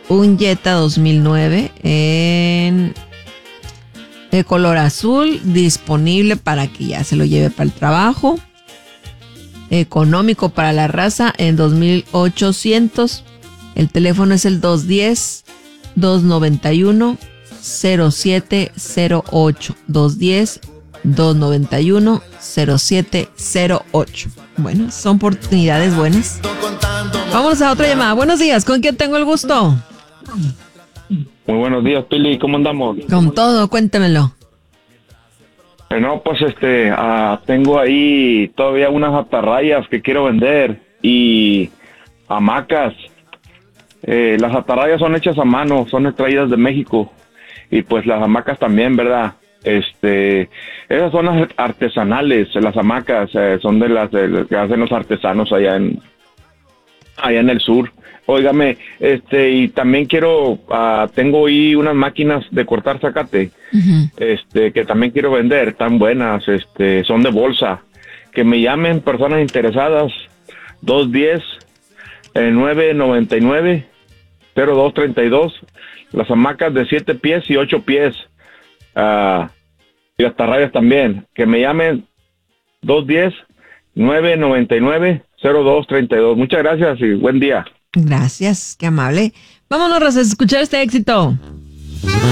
un Jetta 2009 en de color azul, disponible para que ya se lo lleve para el trabajo. Económico para la raza en 2,800. El teléfono es el 210-291-0708. 210-291-0708. Bueno, son oportunidades buenas. Vamos a otra llamada. Buenos días, ¿con quién tengo el gusto? Muy buenos días, Pili, ¿cómo andamos? Con todo, cuéntemelo. No, pues tengo ahí todavía unas atarrayas que quiero vender y hamacas. Las atarrayas son hechas a mano, son extraídas de México y pues las hamacas también, ¿verdad? Esas son las artesanales, las hamacas son de las que hacen los artesanos allá en el sur. Óigame, y también tengo ahí unas máquinas de cortar zacate, que también quiero vender, tan buenas, son de bolsa. Que me llamen personas interesadas, 210-999-0232, las hamacas de 7 pies y 8 pies, y las atarrayas también. Que me llamen 210-999-0232. Muchas gracias y buen día. Gracias, qué amable. Vámonos a escuchar este éxito.